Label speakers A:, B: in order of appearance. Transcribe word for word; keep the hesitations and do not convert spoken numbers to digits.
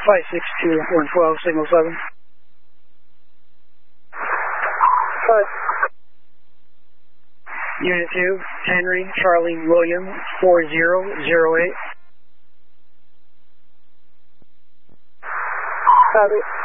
A: five six two one twelve, signal seven.
B: Five.
A: Unit two, Henry Charlie William four zero zero eight.
B: Copy.